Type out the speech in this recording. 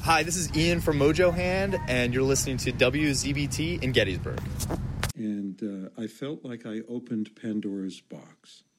Hi, this is Ian from Mojo Hand, and you're listening to WZBT in Gettysburg. And I felt like I opened Pandora's box.